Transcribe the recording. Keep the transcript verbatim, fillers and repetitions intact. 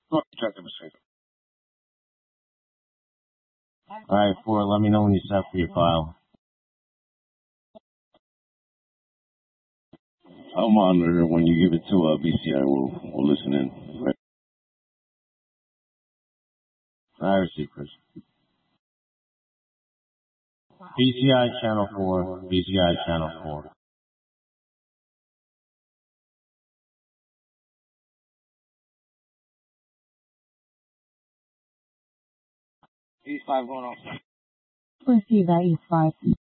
Look, check the receiver. Alright, four, let me know when you're set for your file. I'll monitor when you give it to uh, B C I. We'll, we'll listen in. Right. I received, Chris. B C I channel four, B C I channel four. East five going off. Receive that East five.